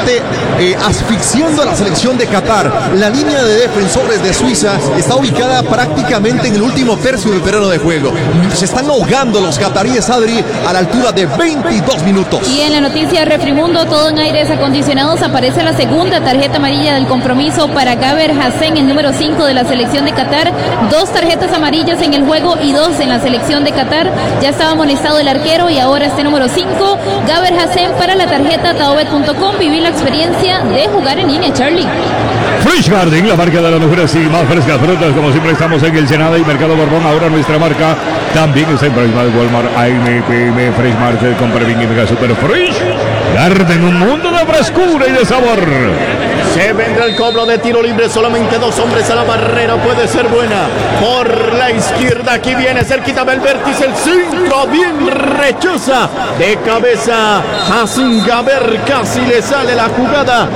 prácticamente asfixiando a la selección de Qatar. La línea de defensores de Suiza está ubicada prácticamente en el último tercio del terreno de juego. Se están ahogando los qataríes, Adri, a la altura de 22 minutos. Y en la noticia Refrimundo, todo en aires acondicionados, aparece la segunda tarjeta amarilla del compromiso para Gaber Hassen, el número 5 de la selección de Qatar. 2 tarjetas amarillas en el juego y 2 en la selección de Qatar. Ya estaba amonestado el arquero y ahora este número 5, Gaber Hassen, para la tarjeta taobet.com. Vivir la experiencia de jugar en línea, Charlie. Fresh Garden, la marca de las mejores y más frescas frutas. Como siempre estamos en el Senada y Mercado Borbón. Ahora nuestra marca también está en Primark, Walmart, AMPM, Fresh Market, Compra Bien y Mega Super Fresh Garden, un mundo de frescura y de sabor. Se vendrá el cobro de tiro libre, solamente 2 hombres a la barrera, puede ser buena. Por la izquierda, aquí viene cerquita del vértice, el centro, bien rechaza. De cabeza, Hassan Gaber, casi le sale la jugada.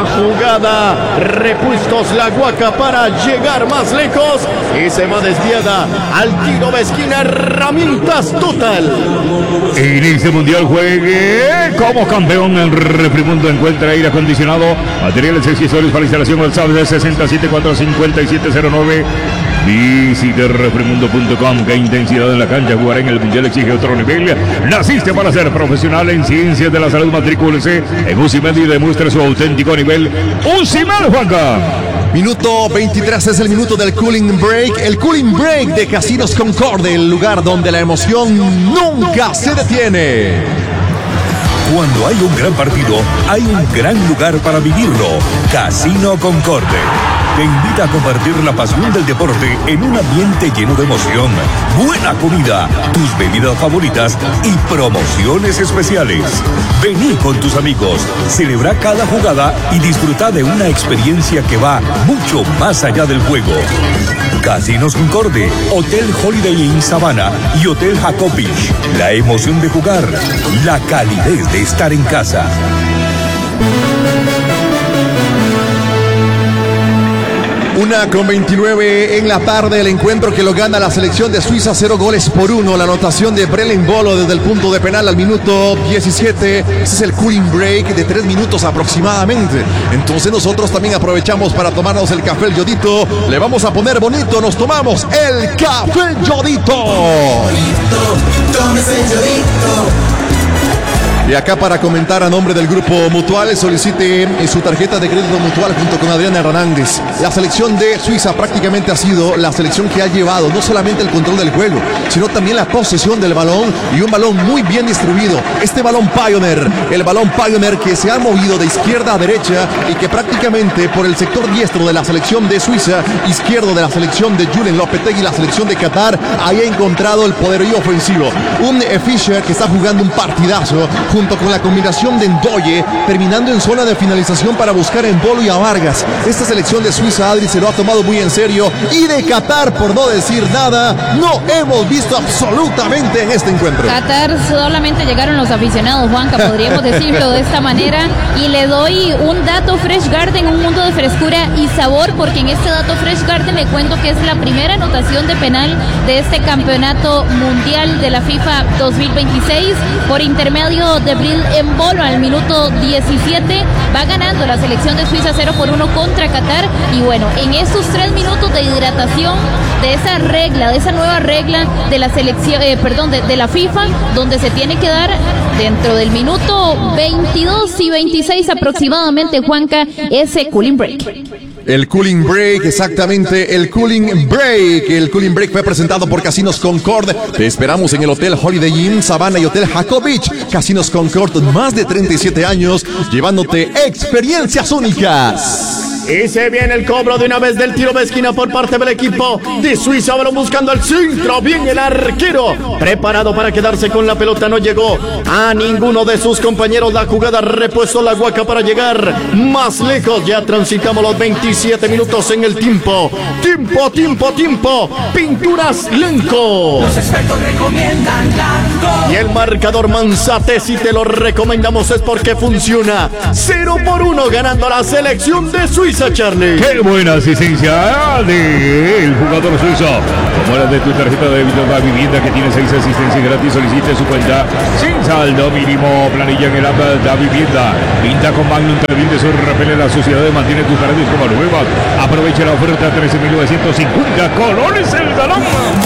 Repuestos la Guaca para llegar más lejos. Y se va desviada al tiro de esquina, herramientas total. En este mundial juegue como campeón en Refrimundo. Encuentra aire acondicionado, materiales y accesorios para instalación. WhatsApp de 6745709. Visite refrimundo.com. Qué intensidad en la cancha. Jugar en el mundial exige otro nivel. Naciste para ser profesional en ciencias de la salud. Matricúlese en UCIMED y demuestre su auténtico nivel. UCIMED, Juanca. Minuto 23 es el minuto del cooling break. El cooling break de Casinos Concorde, el lugar donde la emoción nunca se detiene. Cuando hay un gran partido, hay un gran lugar para vivirlo. Casino Concorde te invita a compartir la pasión del deporte en un ambiente lleno de emoción, buena comida, tus bebidas favoritas y promociones especiales. Vení con tus amigos, celebra cada jugada y disfruta de una experiencia que va mucho más allá del juego. Casinos Concorde, Hotel Holiday Inn Sabana y Hotel Jacob Beach. La emoción de jugar, la calidez de estar en casa. 1:29 en la tarde, el encuentro que lo gana la selección de Suiza 0-1. La anotación de Brelen Bolo desde el punto de penal al minuto 17. Ese es el cooling break de 3 minutos aproximadamente. Entonces nosotros también aprovechamos para tomarnos el café El Yodito. Le vamos a poner bonito, nos tomamos el café El Yodito. Tómese el Yodito. Y acá para comentar a nombre del Grupo Mutual, solicite su tarjeta de crédito Mutual junto con Adriana Hernández. La selección de Suiza prácticamente ha sido la selección que ha llevado no solamente el control del juego, sino también la posesión del balón y un balón muy bien distribuido. Este balón Pioneer, el balón Pioneer que se ha movido de izquierda a derecha y que prácticamente por el sector diestro de la selección de Suiza, izquierdo de la selección de Julen Lopetegui, la selección de Qatar, ahí ha encontrado el poderío ofensivo. Un Fischer que está jugando un partidazo, junto con la combinación de Ndoye, terminando en zona de finalización para buscar en Bolo y a Vargas. Esta selección de Suiza, Adri, se lo ha tomado muy en serio, y de Qatar, por no decir nada, no hemos visto absolutamente en este encuentro. Qatar solamente llegaron los aficionados, Juanca, podríamos decirlo de esta manera, y le doy un dato Fresh Garden, un mundo de frescura y sabor, porque en este dato Fresh Garden le cuento que es la primera anotación de penal de este campeonato mundial de la FIFA 2026 por intermedio de Bril en Bolo al minuto 17. Va ganando la selección de Suiza 0-1 contra Qatar. Y bueno, en esos 3 minutos de hidratación de esa regla, de esa nueva regla de la selección, de la FIFA, donde se tiene que dar dentro del minuto 22 y 26 aproximadamente, Juanca, ese cooling break. El cooling break, exactamente, el cooling break. El cooling break fue presentado por Casinos Concorde. Te esperamos en el Hotel Holiday Inn Sabana y Hotel Jacob Beach. Casinos Concorde, más de 37 años, llevándote experiencias únicas. Y se viene el cobro de una vez del tiro de esquina por parte del equipo de Suiza. Ahora buscando al centro. Bien el arquero. Preparado para quedarse con la pelota. No llegó a ninguno de sus compañeros. La jugada repuesto la Guaca para llegar más lejos. Ya transitamos los 27 minutos en el tiempo. Tiempo. Pinturas Lenco. Los expertos recomiendan Blanco. Y el marcador Manzate, si te lo recomendamos es porque funciona. 0-1 ganando la selección de Suiza, Charlie. Qué buena asistencia del jugador suizo. Como la de tu tarjeta de débito da vivienda que tiene 6 asistencias gratis. Solicite su cuenta sin saldo mínimo. Planilla en el app da vivienda. Pinta con Magnum Terbil de Sur. Repele la suciedad y mantiene tus paredes como nuevas. Aprovecha la oferta 13.950 colones el galón.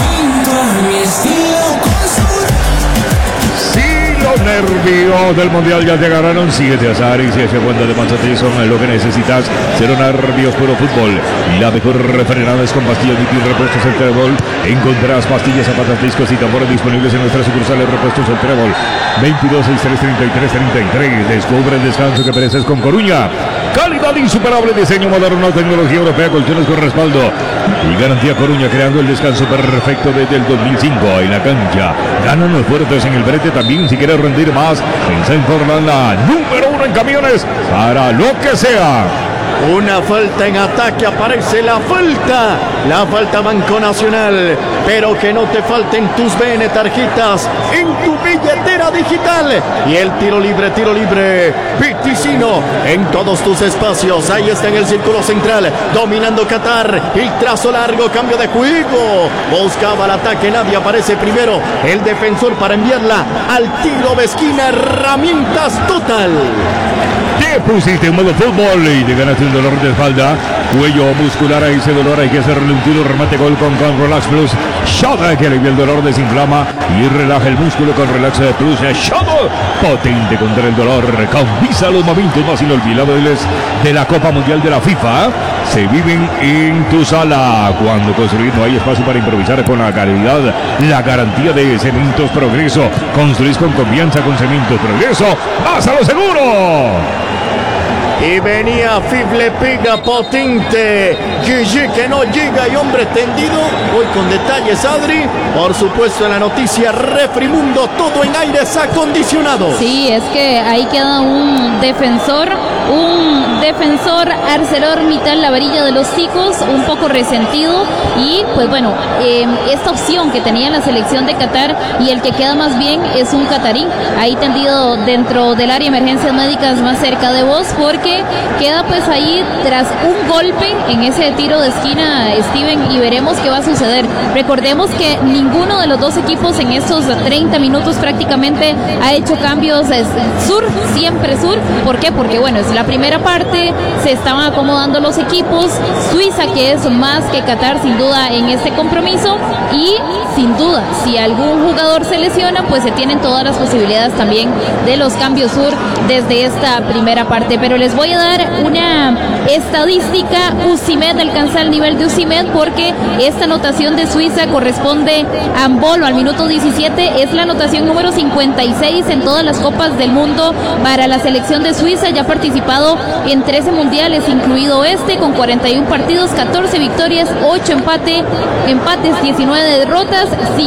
Los nervios del mundial ya te agarraron. Síguete a Sari, si hace cuenta de Manzate son lo que necesitas. Cero nervios, puro fútbol. La mejor refrenada es con pastillas Nitri Repuestos El Trébol. Encontrarás pastillas, zapatas, discos y tambores disponibles en nuestras sucursales Repuestos El Trébol. 22 63 33 33. Descubre el descanso que mereces con Coruña. Calidad insuperable, diseño moderno, tecnología europea, colchones con respaldo y garantía Coruña, creando el descanso perfecto desde el 2005 en la cancha. Ganan los fuertes en el brete también. Si quieres rendir más, pensá en Forlan, la número 1 en camiones para lo que sea. Una falta en ataque, aparece la falta Banco Nacional, pero que no te falten tus BN tarjetas en tu billetera digital. Y el tiro libre, Piticino en todos tus espacios. Ahí está en el círculo central, dominando Qatar, el trazo largo, cambio de juego, buscaba el ataque, nadie aparece primero, el defensor para enviarla al tiro de esquina, herramientas total. Te pusiste en modo fútbol y te ganaste un dolor de espalda, cuello muscular. A ese dolor hay que hacerle un tiro, remate gol con Relax Plus Shot, que alivia el dolor, desinflama y relaja el músculo con Relax Plus Shot, potente contra el dolor. Convisa los momentos más inolvidables de la Copa Mundial de la FIFA. Se viven en tu sala. Cuando construir no hay espacio para improvisar, con la calidad, la garantía de Cementos Progreso. Construís con confianza con Cementos Progreso. ¡Vas a lo seguro! Y venía Fible, pega potente, Gigi que no llega y hombre tendido. Hoy con detalles, Adri. Por supuesto en la noticia Refrimundo, todo en aires acondicionados. Sí, es que ahí queda un defensor ArcelorMittal, la varilla de los ticos, un poco resentido. Y pues bueno, esta opción que tenía la selección de Qatar, y el que queda más bien es un catarí, ahí tendido dentro del área de emergencias médicas más cerca de vos, porque queda pues ahí tras un golpe en ese tiro de esquina, Steven, y veremos qué va a suceder. Recordemos que ninguno de los dos equipos en estos 30 minutos prácticamente ha hecho cambios. Es siempre sur. ¿Por qué? Porque bueno, es la primera parte, se estaban acomodando los equipos. Suiza, que es más que Qatar sin duda en este compromiso, y sin duda si algún jugador se lesiona, pues se tienen todas las posibilidades también de los cambios sur desde esta primera parte. Pero les voy a dar una estadística. Usimed alcanza el nivel de Usimed, porque esta anotación de Suiza corresponde a Ambolo al minuto 17, es la anotación número 56 en todas las copas del mundo para la selección de Suiza. Ya ha participado en 13 mundiales, incluido este, con 41 partidos, 14 victorias, 8 empates, 19 derrotas,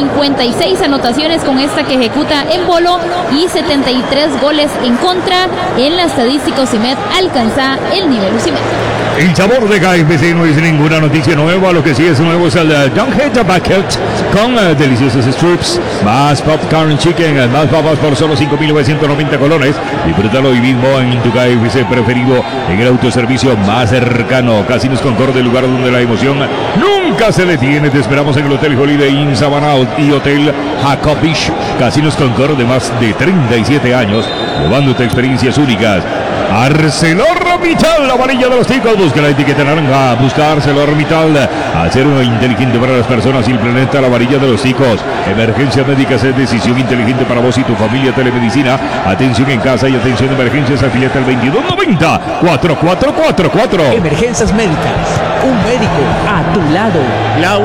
56 anotaciones con esta que ejecuta Embolo y 73 goles en contra. En la estadística Usimed alcanza el nivel Usimed. El sabor de KFC no es ninguna noticia nueva. Lo que sí es nuevo es el Downhead Bucket con deliciosos strips, más popcorn chicken, más papas por solo 5.990 colones. Disfrútalo hoy mismo en tu KFC preferido, en el autoservicio más cercano. Casinos Concorde, el lugar donde la emoción nunca se detiene. Te esperamos en el Hotel Holiday Inn Sabana y Hotel Jacobich. Casinos Concorde, más de 37 años, llevándote experiencias únicas. ArcelorMittal, la varilla de los ticos. Busca la etiqueta naranja, busca ArcelorMittal. Acero inteligente para las personas y el planeta, la varilla de los ticos. Emergencias médicas es decisión inteligente para vos y tu familia. Telemedicina, atención en casa y atención de emergencias. Afiliate al 2290 4444. Emergencias médicas, un médico a tu lado. La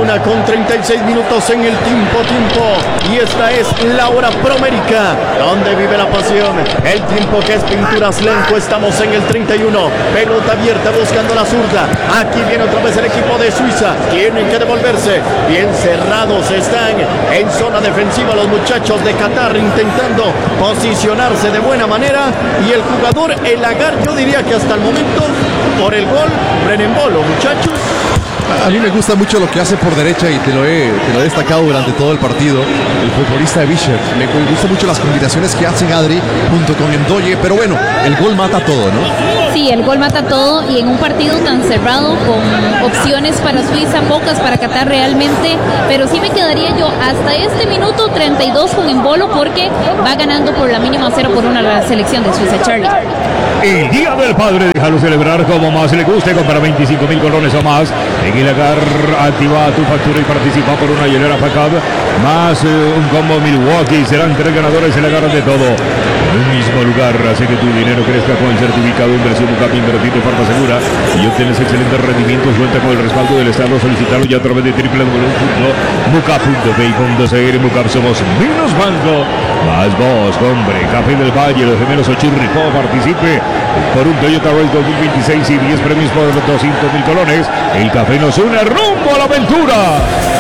1:36 en el tiempo. Y esta es la hora promérica, donde vive la pasión. El tiempo que es Pinturas Lenco. Estamos en el 31. Pelota abierta buscando la zurda. Aquí viene otra vez el equipo de Suiza. Tienen que devolverse. Bien cerrados están en zona defensiva los muchachos de Qatar, intentando posicionarse de buena manera. Y el jugador, el Agar, yo diría que hasta el momento, por el gol, Embolo, muchachos. A mí me gusta mucho lo que hace por derecha y te lo he destacado durante todo el partido, el futbolista de Bisher. Me gustan mucho las combinaciones que hacen Adri junto con Endoye, pero bueno, el gol mata todo, ¿no? Sí, el gol mata todo y en un partido tan cerrado con opciones para Suiza, pocas para Qatar realmente, pero sí me quedaría yo hasta este minuto 32 con Embolo porque va ganando por la mínima 0-1 la selección de Suiza, Charlie. El Día del Padre, déjalo celebrar como más le guste, compra 25,000 colones o más en el Agar, activa tu factura y participa por una hielera Facab más un combo Milwaukee. Serán 3 ganadores, se le agarran de todo en un mismo lugar, así que tu dinero crezca con el certificado de inversión Mucap invertido de forma segura y obtienes excelentes rendimientos. Cuenta con el respaldo del Estado. Solicitarlo ya a través de www.mucap.pay.cr. Mucap, somos menos banco, más vos. Hombre, Café del Valle, los gemelos Ochirripó, participe por un Toyota Race 2026 y 10 premios por 200,000 colones. El café nos une rumbo a la aventura.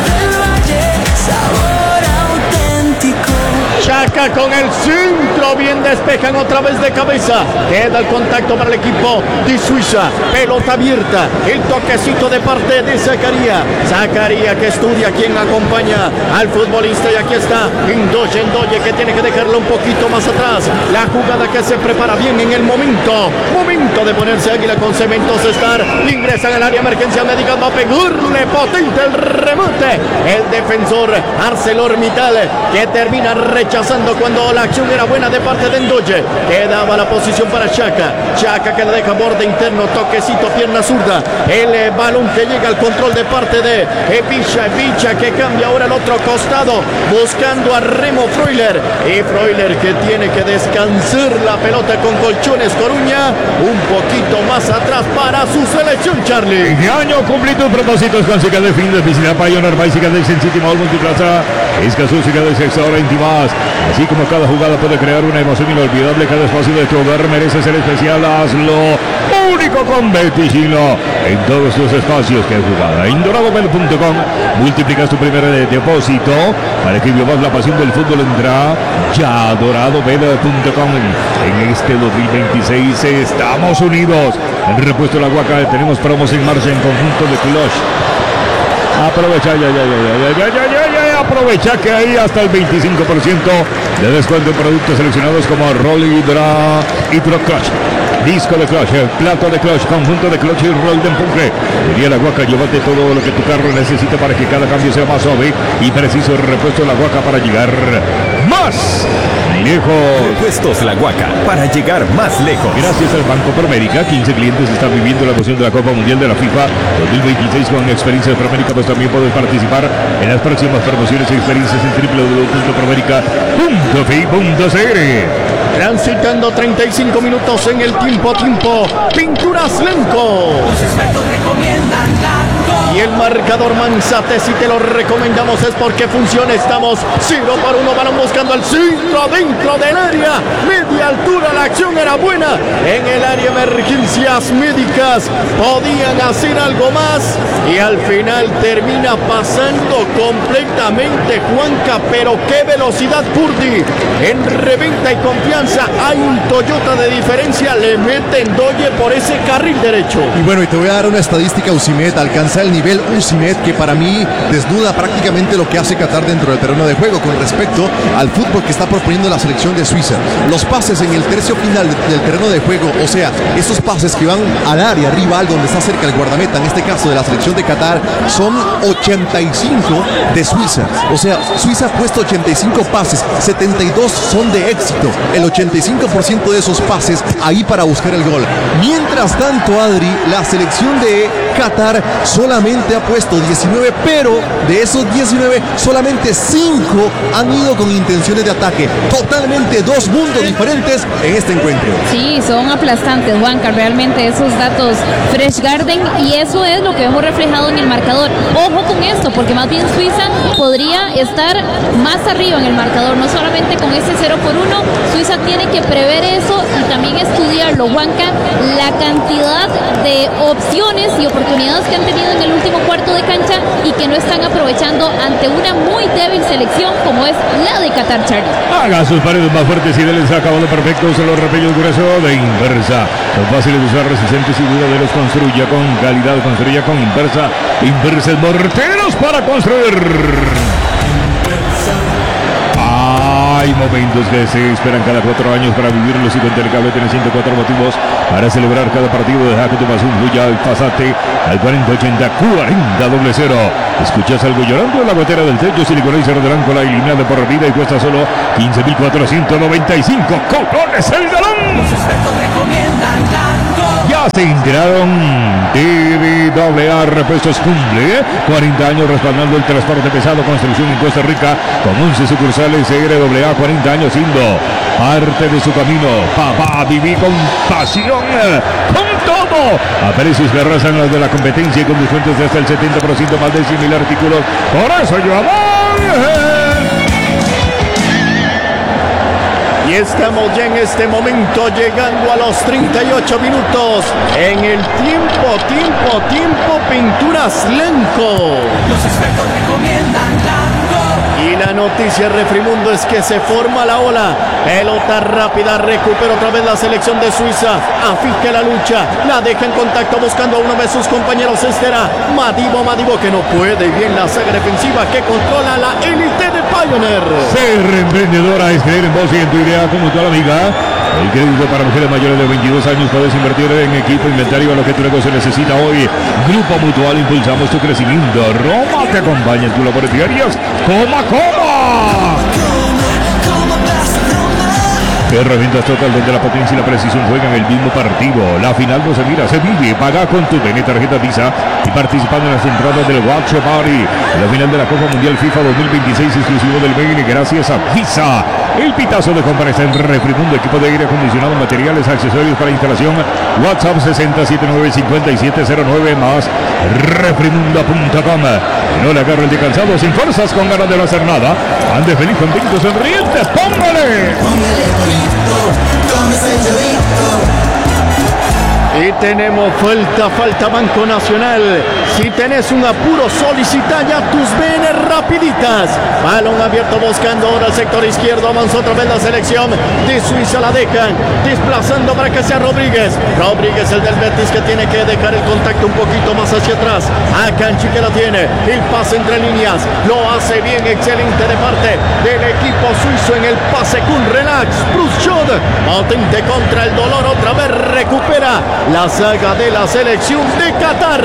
Chaka con el centro, bien despejan otra vez de cabeza. Queda el contacto para el equipo de Suiza. Pelota abierta, el toquecito de parte de Zakaria. Zakaria que estudia quien acompaña al futbolista y aquí está Ndoye que tiene que dejarlo un poquito más atrás. La jugada que se prepara bien en el momento de ponerse Águila con Cementos Star. Ingresan al área emergencia médica, va a pegarle potente el rebote. El defensor ArcelorMittal que termina rechazando cuando la acción era buena de parte de Ndoye. Quedaba la posición para Chaka que le deja borde interno, toquecito, pierna zurda. El balón que llega al control de parte de Evicha que cambia ahora al otro costado buscando a Remo Freuler. Y Freuler que tiene que descansar la pelota con colchones Coruña un poquito más atrás para su selección, Charlie. Este año cumplí tus propósitos con Cicadex fin de visita Pioneer by Cicadex en City Mall Multiplaza. Escazú Cicadex Extra íntimas. Así como cada jugada puede crear una emoción inolvidable, cada espacio de tu hogar merece ser especial. Hazlo único con Beticino en todos tus espacios. Que jugada indoradobet.com. Multiplicas tu primer depósito para que vivas la pasión del fútbol. Entra ya a doradobet.com. En este 2026 estamos unidos. En repuesto la Guaca tenemos promos en marcha en conjunto de Clutch. Aprovecha aprovecha que hay hasta el 25% de descuento en productos seleccionados como Roll Hydro Clutch, disco de clutch, plato de clutch, conjunto de clutch y roll de empuje. Diría la Guaca, llévate todo lo que tu carro necesita para que cada cambio sea más suave y preciso. Repuesto la Guaca para llegar más lejos. Repuestos La Guaca para llegar más lejos. Gracias al Banco Promérica, 15 clientes están viviendo la emoción de la Copa Mundial de la FIFA 2026 con experiencias Promérica. Pues también puedes participar en las próximas promociones y experiencias en www.promérica.fi.cr. Transitando 35 minutos en el tiempo. Pinturas Lenco. Los expertos recomiendan Lanco. Y el marcador Manzate, si te lo recomendamos es porque funciona. Estamos 0-1, balón buscando el centro dentro del área. Media altura, la acción era buena. En el área emergencias médicas podían hacer algo más. Y al final termina pasando completamente Juanca. Pero qué velocidad Purdy. En reventa y confianza hay un Toyota de diferencia. Le mete Ndoye por ese carril derecho. Y bueno, y te voy a dar una estadística. Usimet alcanza el nivel Usimet, que para mí desnuda prácticamente lo que hace Qatar dentro del terreno de juego con respecto al fútbol que está proponiendo la selección de Suiza. Los pases en el tercio final del terreno de juego, o sea, esos pases que van al área rival donde está cerca el guardameta, en este caso de la selección de Qatar, son 85 de Suiza. O sea, Suiza ha puesto 85 pases, 72 son de éxito. El 85% de esos pases ahí para buscar el gol. Mientras tanto, Adri, la selección de Qatar solamente ha puesto 19, pero de esos 19, solamente 5 han ido con intenciones de ataque. Totalmente dos mundos diferentes en este encuentro. Sí, son aplastantes, Juanca, realmente esos datos Fresh Garden, y eso es lo que hemos reflejado en el marcador. Ojo con esto, porque más bien Suiza podría estar más arriba en el marcador, no solamente con ese 0-1. Suiza tiene que prever eso y también estudiarlo, Juanca, la cantidad de opciones y oportunidades que han tenido en el último cuarto de cancha y que no están aprovechando ante una muy débil selección como es la de Qatar, Charlie. Haga sus paredes más fuertes y denles acabado perfecto. Usa los repellos gruesos de Inversa. Son fáciles de usar, resistentes y duraderos. Construya con calidad, construya con Inversa. Inversa morteros para construir. Hay momentos que se esperan cada 4 años para vivirlos y con Telecable tiene 104 motivos para celebrar cada partido. Deja que tu pasión fluya y pásate al 4080 40 00. Escuchas algo llorando en la gotera del techo, Siliconizer de Láncola eliminada por vida y cuesta solo 15.495 colones el galón. Los expertos recomiendan Lanco. Ya se integraron TVAA Repuestos Cumple, 40 años respaldando el transporte pesado, construcción en Costa Rica, con 11 sucursales. RAA 40 años siendo parte de su camino. Papá, viví con pasión, con todo, a precios que arrasan los de la competencia y con descuentos de hasta el 70% más de 100.000 artículos. Por eso yo amor. Y estamos ya en este momento llegando a los 38 minutos. En el tiempo, Pinturas Lanco. Los expertos recomiendan Lanco. Y la noticia Refrimundo es que se forma la ola. Pelota rápida, recupera otra vez la selección de Suiza. Afinca la lucha, la deja en contacto buscando a uno de sus compañeros. Este era Madibo que no puede. Y bien la saga defensiva que controla la élite de Pioneer. Ser emprendedora es creer en vos y en tu idea como tu amiga. El crédito para mujeres mayores de 22 años. Puedes invertir en equipo, inventario, lo que tu negocio necesita hoy. Grupo Mutual, impulsamos tu crecimiento. Roma te acompaña en tu labor diarias. ¡Coma! Herramientas Total, donde la potencia y la precisión juegan el mismo partido. La final no se mira, se vive. Paga con tu BN tarjeta Visa y participando en las entradas del Watch Party. La final de la Copa Mundial FIFA 2026 exclusivo del BN gracias a Visa. El pitazo de compra está en Refrimundo, equipo de aire acondicionado, materiales, accesorios para instalación. WhatsApp 6079-5709 más refrimundo.com. No le agarre el de cansado, sin fuerzas, con ganas de no hacer nada. Ande feliz, contento, sonriente, póngale. Y tenemos falta Banco Nacional. Si tenés un apuro, solicita ya tus BN rapiditas. Balón abierto buscando ahora el sector izquierdo. Avanzó otra vez la selección de Suiza, la dejan desplazando para que sea Rodríguez, el del Betis, que tiene que dejar el contacto un poquito más hacia atrás. Akanji que la tiene, el pase entre líneas, lo hace bien, excelente de parte del equipo suizo en el pase con relax. Bruce Schott, potente contra el dolor, otra vez recupera la saga de la selección de Qatar.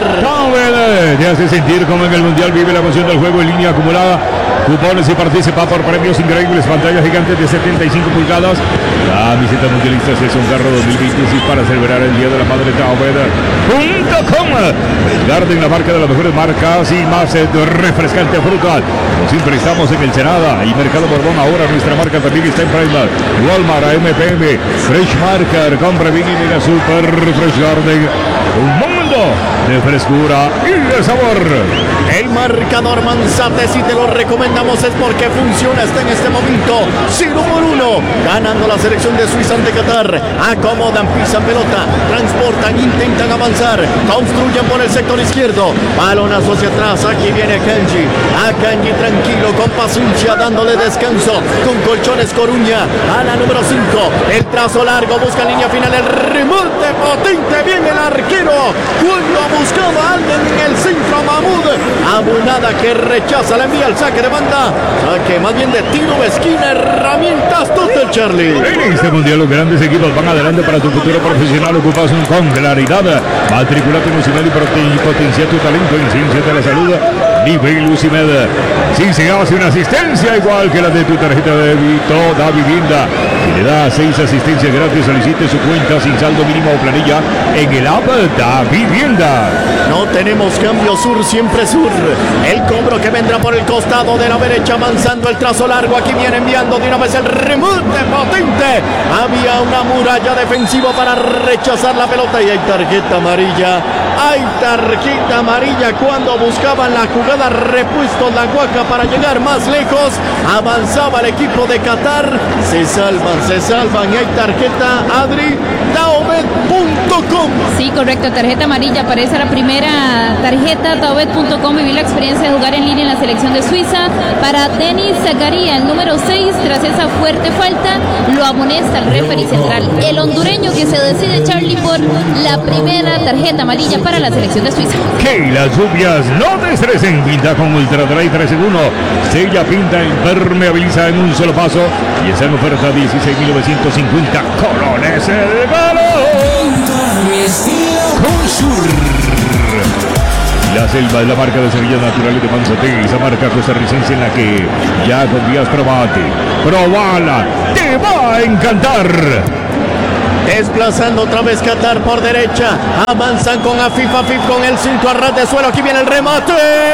Te hace sentir como en el Mundial, vive la emoción del juego en línea acumulada. Cupones y participa por premios increíbles, pantallas gigantes de 75 pulgadas. Camiseta mundialistas es un carro 2026 para celebrar el Día de la Madre. Taobed.com. Garden, la marca de las mejores marcas y más refrescante fruta. Como siempre estamos en el Senada y Mercado Borbón. Ahora nuestra marca también está en Primark, Walmart, AMPM, Fresh Marker. Compra bien y mega super Fresh Garden. Un mundo de frescura y de sabor. El marcador Manzate, si te lo recomendamos es porque funciona. Está en este momento 0-1, ganando la selección de Suiza ante Qatar. Acomodan, pisan pelota, transportan, intentan avanzar, construyen por el sector izquierdo. Balonazo hacia atrás, aquí viene Akanji tranquilo, con paciencia, dándole descanso, con colchones Coruña a la número 5. El trazo largo, busca línea final, el remate potente, bien el arquero. Cuando buscaba a alguien en el centro, Mahmoud Abunada, que rechaza, la envía al saque de banda, saque más bien de tiro de esquina. Herramientas Total, Charlie. En este mundial los grandes equipos van adelante para tu futuro profesional. Ocupas con claridad. Matriculate en UCIMED y potencia tu talento en ciencias de la salud. Nivel UCIMED. Si se hace una asistencia igual que la de tu tarjeta de débito Da Vivienda, y le da 6 asistencias gratis. Solicite su cuenta sin saldo mínimo o planilla en el app Da Vivienda. No tenemos cambio, sur siempre sur. El cobro que vendrá por el costado de la derecha, avanzando el trazo largo. Aquí viene enviando de una vez el remate potente. Había una muralla defensiva para rechazar la pelota y hay tarjeta amarilla. Hay tarjeta amarilla cuando buscaban la jugada, repuesto la Guaca para llegar más lejos. Avanzaba el equipo de Qatar. Se salvan y hay tarjeta, Adri. Taobed.com. Sí, Sí, correcto, tarjeta amarilla, aparece la primera tarjeta. Taubet.com, vivir la experiencia de jugar en línea en la selección de Suiza. Para Denis Zakaria, el número 6, tras esa fuerte falta, lo amonesta el referee central. El hondureño que se decide, Charlie, por la primera tarjeta amarilla para la selección de Suiza. Que las lluvias no te estresen. Pinta con Ultra Dry 3 en 1. Sella, pinta, impermeabiliza en un solo paso. Y esa en oferta 16.950 colones el balón. Consur. La Selva es la marca de semillas naturales de Manzate, esa marca costarricense en la que ya con días probate. Probala, te va a encantar. Desplazando otra vez Qatar por derecha. Avanzan con Afif con el cinto a ras de suelo. Aquí viene el remate.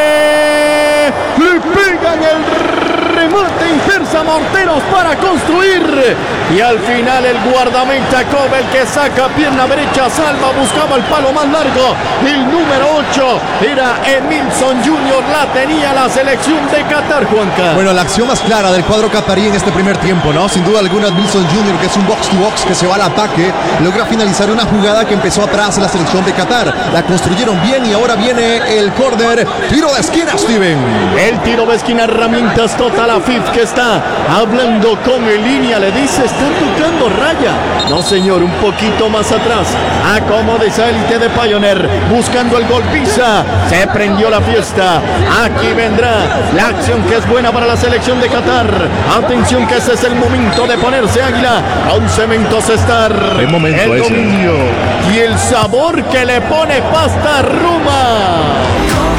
Le pegan el remate inversa Monteros para construir. Y al final el guardameta Cobel que saca pierna derecha, salva, buscaba el palo más largo. El número 8 era Emilson Junior. La tenía la selección de Qatar, Juanca. Bueno, la acción más clara del cuadro catarí en este primer tiempo, ¿no? Sin duda alguna, Emilson Junior, que es un box to box que se va al ataque, logra finalizar una jugada que empezó atrás en la selección de Qatar. La construyeron bien y ahora viene el córner. Tiro de esquina, Steven. El tiro de esquina, herramientas total. Afif que está hablando con el línea, le dice, está tocando raya. No, señor, un poquito más atrás. Acomoda esa élite de Pioneer, buscando el gol. Pisa, se prendió la fiesta. Aquí vendrá la acción que es buena para la selección de Qatar. Atención que ese es el momento de ponerse águila. Con Cementos Star. El dominio y el sabor que le pone Pasta Roma.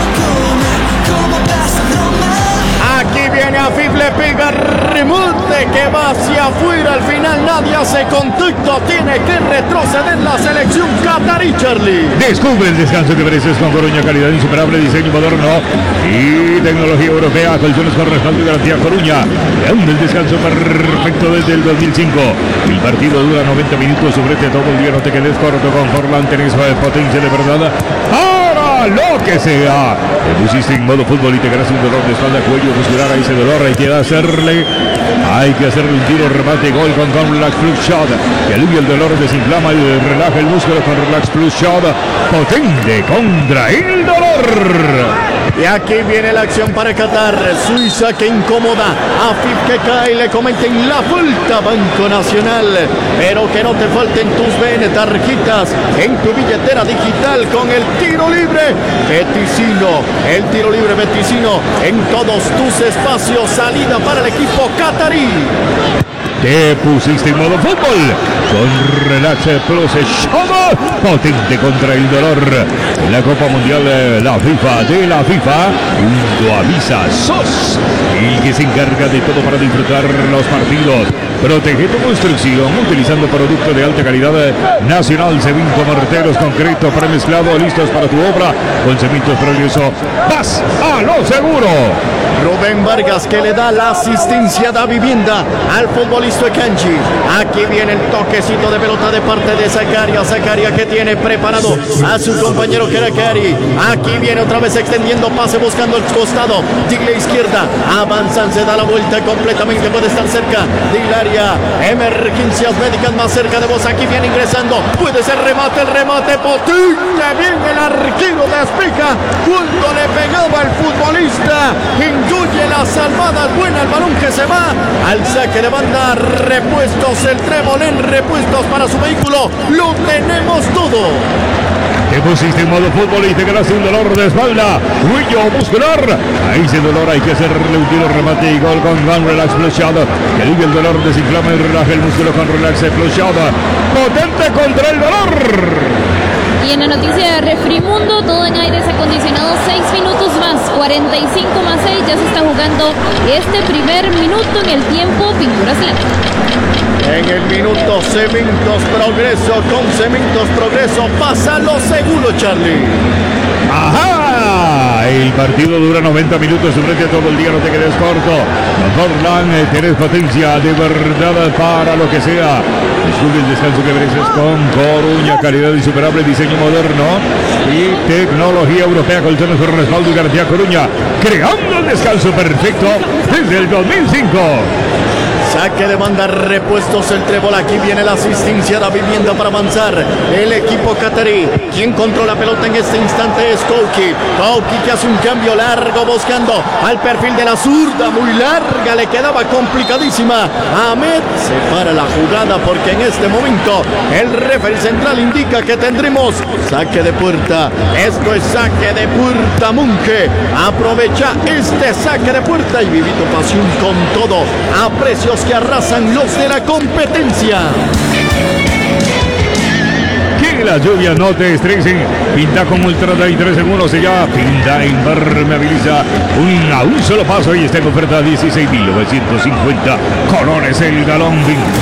Aquí viene Afif, le pega remonte que va hacia afuera. Al final nadie hace contacto. Tiene que retroceder la selección catarí, Charlie. Descubre el descanso que mereces con Coruña, calidad insuperable, diseño moderno y tecnología europea. Colchones con respaldo y garantía. Coruña, el descanso perfecto desde el 2005. El partido dura 90 minutos. Súbrete todo el día, no te quedes corto con Forlán. Tenés potencia de verdad. Ahora lo que sea. Te pusiste en modo fútbol y te quedas un dolor de espalda, cuello, muscular. A ese dolor hay que hacerle un tiro, remate, gol con Relax Plus Shot, que alivia el dolor, desinflama y relaja el músculo con Relax Plus Shot, potente contra el dolor. Y aquí viene la acción para Qatar. Suiza que incomoda. Afif que cae, le cometen la vuelta. Banco Nacional, pero que no te falten tus BN tarjetas en tu billetera digital con el tiro libre Beticino. El tiro libre Beticino en todos tus espacios. Salida para el equipo catarí. Te pusiste en modo fútbol con Relax Plus Shot, potente contra el dolor. En la Copa Mundial de la FIFA, junto a Visa SOS, el que se encarga de todo para disfrutar los partidos. Protege tu construcción utilizando productos de alta calidad nacional. Cemento, morteros, concreto, premezclado, listos para tu obra. Con Cementos Progreso, vas a lo seguro. Rubén Vargas que le da la asistencia de vivienda al futbolista Kanji. Aquí viene el toquecito de pelota de parte de Zakaria. Zakaria que tiene preparado a su compañero Kerakari. Aquí viene otra vez extendiendo pase, buscando el costado de la izquierda. Avanzan, se da la vuelta completamente, puede estar cerca del área. Emergencias médicas más cerca de vos. Aquí viene ingresando, puede ser remate, el remate potente. Bien el arquero despeja cuando le pegaba el futbolista. Incluye la salvada buena, el balón que se va al saque de banda. Repuestos, el trébol en repuestos para su vehículo. Lo tenemos todo. Te pusiste en modo fútbol y te quedaste un dolor de espalda, cuello muscular. A ese dolor hay que hacerle un tiro, remate y gol con Relax Plus Shot, que alivia el dolor, desinflama y relaja el músculo con Relax Plus Shot, potente contra el dolor. Y en la noticia de Refrimundo, todo en aires acondicionados, 6 minutos más, 45 más 6, ya se está jugando este primer minuto en el tiempo Pinturas Lana. En el minuto Cementos Progreso, con Cementos Progreso pasa lo seguro, Charlie. ¡Ajá! El partido dura 90 minutos, durante todo el día, no te quedes corto. Forlán, tenés potencia de verdad para lo que sea. Descubre el descanso que mereces con Coruña, calidad insuperable, diseño moderno y tecnología europea. Colchones con respaldo y garantía. Coruña, creando el descanso perfecto desde el 2005. Saque de banda, repuestos el trébol. Aquí viene la asistencia de vivienda para avanzar el equipo catarí. Quien controla la pelota en este instante es Kouki. Kouki que hace un cambio largo buscando al perfil de la zurda. Muy larga, le quedaba complicadísima. Ahmed se para la jugada porque en este momento el referee central indica que tendremos saque de puerta. Esto es saque de puerta, Munque. Aprovecha este saque de puerta y Vivito Pasión con todo a precios que arrasan los de la competencia. Que la lluvia no te estresen. Pinta con Ultra 33 segundos y ya pinta, impermeabiliza a un solo paso y está en oferta 16.950 colones el galón.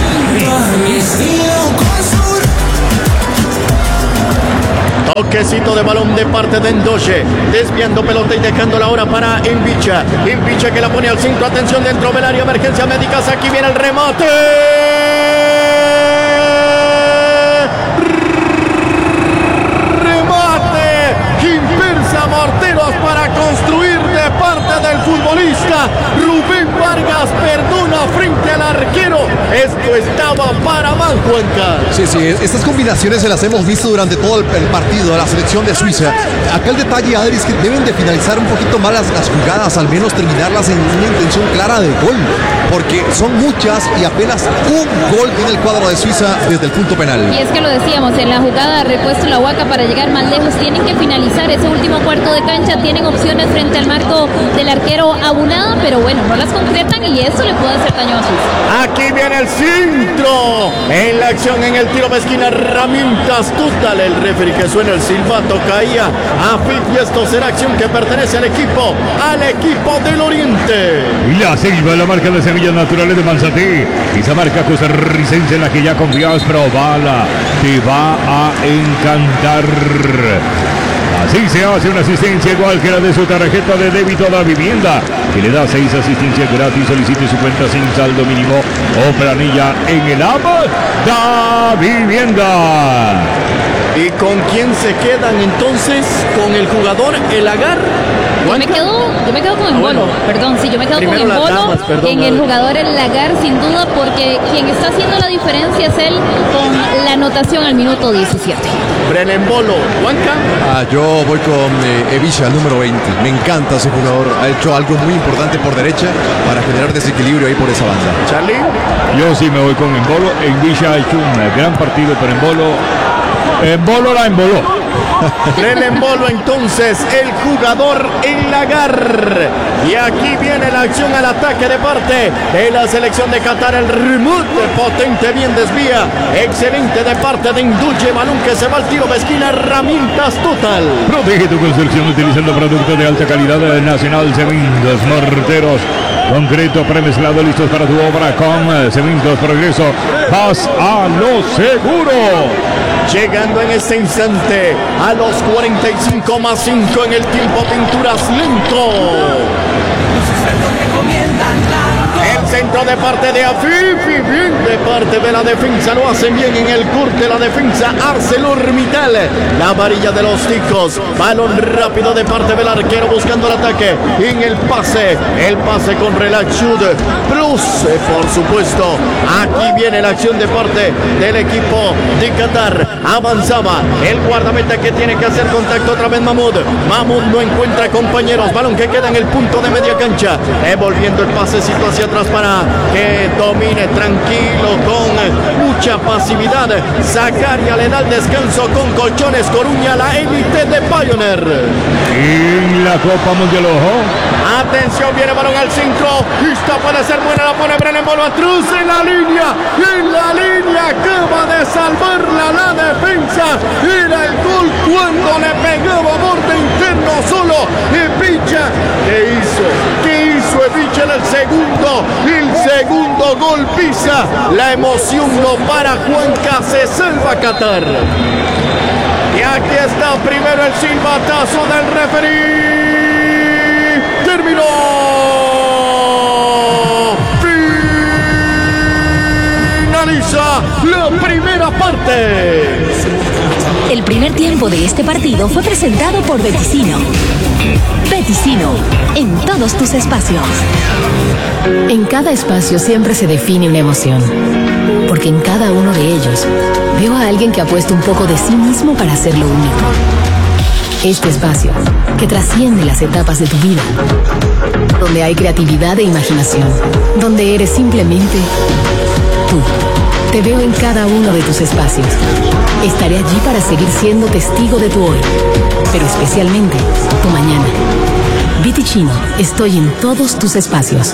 Toquecito de balón de parte de Endoche, desviando pelota y dejándola ahora para Invicha. Invicha que la pone al centro, atención dentro del área, emergencia médicas, aquí viene el remate. Morteros para construir de parte del futbolista Rubén Vargas. Perdona frente al arquero. Esto estaba para mal, Juanca. Sí, estas combinaciones se las hemos visto durante todo el partido de la selección de Suiza. Acá el detalle, Adri, es que deben de finalizar un poquito más las jugadas, al menos terminarlas en una intención clara de gol, porque son muchas y apenas un gol tiene el cuadro de Suiza desde el punto penal. Y es que lo decíamos, en la jugada repuesto la Huaca para llegar más lejos, tienen que finalizar ese último cuarto de cancha, tienen opciones frente al marco del arquero Abunada, pero bueno, no las concretan y eso le puede hacer daño a Suiza. Aquí viene el centro en la acción, en el tiro de esquina, herramientas total. El referee que suena el silbato caía a fit y esto será acción que pertenece al equipo del Oriente. Y la Silva, la marca de semillas naturales de Manzatí, esa marca costarricense en la que ya confías, probala, te va a encantar. Así se hace una asistencia igual que la de su tarjeta de débito da vivienda, que le da 6 asistencias gratis. Solicite su cuenta sin saldo mínimo o planilla en el app da vivienda. ¿Y con quién se quedan entonces? ¿Con el jugador El Agar? Yo me quedo con Embolo, perdón, sí, yo me quedo con Embolo, en el jugador El Lagar sin duda, porque quien está haciendo la diferencia es él con la anotación al minuto 17. Embolo, Juanca. Yo voy con Evilla, el número 20. Me encanta ese jugador, ha hecho algo muy importante por derecha para generar desequilibrio ahí por esa banda. Charlie. Yo sí me voy con Embolo. Evilla ha hecho un gran partido, pero Embolo la emboló. Embolo entonces, el jugador El Lagar. Y aquí viene la acción al ataque de parte de la selección de Qatar. El remote potente, bien desvía. Excelente de parte de Induche. Balón que se va al tiro de esquina. Herramientas total. Protege tu construcción utilizando productos de alta calidad Nacional Cementos Morteros. Concreto premezclado, listos para tu obra con Cementos Progreso. Vas a lo seguro. Llegando en este instante a los 45 más 5 en el tiempo, Pinturas lento. El centro de parte de Afifi, bien de parte de la defensa, lo hacen bien en el corte la defensa ArcelorMittal, la varilla de los ticos, balón rápido de parte del arquero buscando el ataque, en el pase con Relax Shoot Plus, por supuesto, aquí viene la acción de parte del equipo de Qatar, avanzaba el guardameta que tiene que hacer contacto otra vez Mahmoud no encuentra compañeros, balón que queda en el punto de media cancha, devolviendo el pasecito hacia atrás para que domine tranquilo con mucha pasividad. Zacaria le da el descanso con Colchones Coruña, la élite de Pioneer. En la Copa Mundial, ojo. Atención, viene balón al centro. Esta puede ser buena, la pone Embolo atrás en la línea. Acaba de salvarla la defensa. Era el gol cuando le pegaba borde interno solo. Evicha, ¿qué hizo Evicha en el segundo gol? Pisa la emoción, no para Juanca, se salva Qatar. Y aquí está primero el silbatazo del referee. Terminó. Finaliza la primera parte. primer tiempo de este partido fue presentado por Beticino. Beticino, en todos tus espacios. En cada espacio siempre se define una emoción, porque en cada uno de ellos veo a alguien que ha puesto un poco de sí mismo para hacerlo único. Este espacio, que trasciende las etapas de tu vida, donde hay creatividad e imaginación, donde eres simplemente tú. Te veo en cada uno de tus espacios. Estaré allí para seguir siendo testigo de tu hoy, pero especialmente tu mañana. Beticino, estoy en todos tus espacios.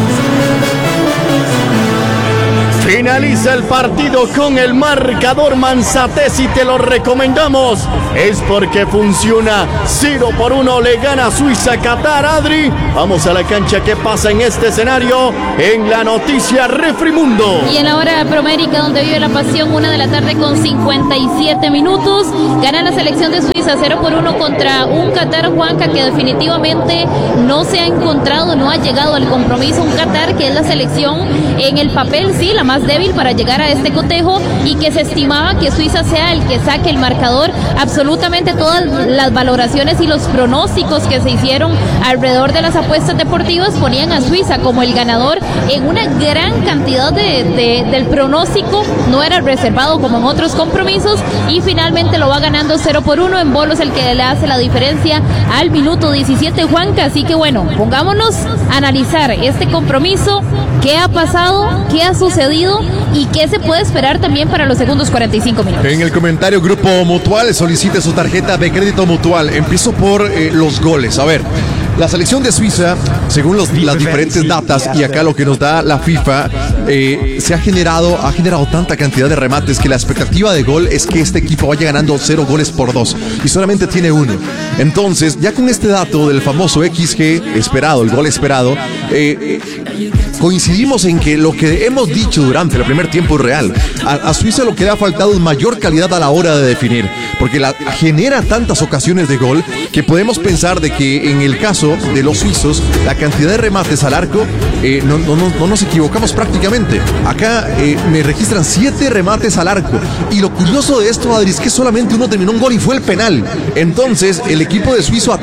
Finaliza el partido con el marcador Manzatez y te lo recomendamos. Es porque funciona. 0-1 le gana Suiza a Qatar, Adri. Vamos a la cancha. ¿Qué pasa en este escenario? En la noticia Refrimundo. Y en la hora promérica donde vive la pasión, 1 de la tarde con 57 minutos. Gana la selección de Suiza 0-1 contra un Qatar, Juanca, que definitivamente no se ha encontrado, no ha llegado al compromiso. Un Qatar que es la selección en el papel, sí, la más débil para llegar a este cotejo, y que se estimaba que Suiza sea el que saque el marcador. Absolutamente todas las valoraciones y los pronósticos que se hicieron alrededor de las apuestas deportivas ponían a Suiza como el ganador en una gran cantidad del pronóstico. No era reservado como en otros compromisos, y finalmente lo va ganando 0-1. En bolos el que le hace la diferencia al minuto 17, Juanca. Así que bueno, pongámonos a analizar este compromiso, qué ha pasado, qué ha sucedido y qué se puede esperar también para los segundos 45 minutos. En el comentario Grupo Mutual solicite su tarjeta de crédito Mutual. Empiezo por los goles. A ver, la selección de Suiza, según las diferentes datas y acá lo que nos da la FIFA, ha generado tanta cantidad de remates que la expectativa de gol es que este equipo vaya ganando 0-2 y solamente tiene 1. Entonces, ya con este dato del famoso XG esperado, el gol esperado, coincidimos en que lo que hemos dicho durante el primer tiempo es real. A Suiza lo que le ha faltado es mayor calidad a la hora de definir, porque genera tantas ocasiones de gol que podemos pensar de que en el caso de los suizos, la cantidad de remates al arco, no nos equivocamos prácticamente. Acá me registran 7 remates al arco, y lo curioso de esto, Adri, es que solamente uno terminó un gol y fue el penal. Entonces el equipo de Suiza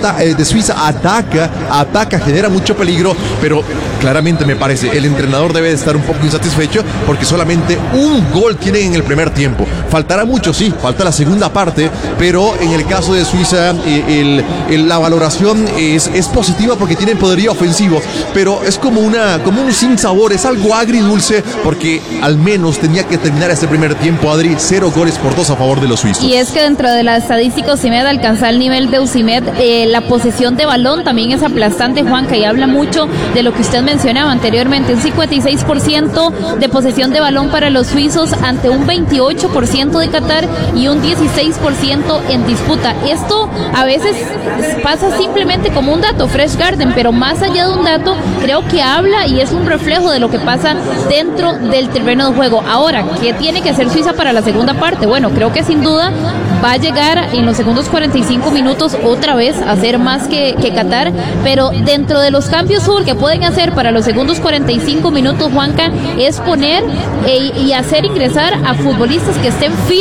ataca, genera mucho peligro, pero claramente me parece el entrenador debe de estar un poco insatisfecho porque solamente un gol tienen en el primer tiempo. Faltará mucho, sí, falta la segunda parte, pero en el caso de Suiza la valoración es positiva porque tienen poderío ofensivo, pero es como un sinsabor, es algo agridulce porque al menos tenía que terminar este primer tiempo, Adri, 0-2 a favor de los suizos. Y es que dentro de la estadística Osimhen alcanza el nivel de Osimhen, la posesión de balón también es aplastante, Juanca, y habla mucho de lo que usted mencionaba anteriormente, un 56% de posesión de balón para los suizos ante un 28% de Qatar y un 16% en disputa. Esto a veces pasa simplemente como un dato, Fresh Garden, pero más allá de un dato, creo que habla y es un reflejo de lo que pasa dentro del terreno de juego. Ahora, ¿qué tiene que hacer Suiza para la segunda parte? Bueno, creo que sin duda va a llegar en los segundos 45 minutos otra vez a hacer más que Qatar, pero dentro de los cambios que pueden hacer para los segundos 45 minutos, Juanca, es poner y hacer ingresar a futbolistas que estén firmes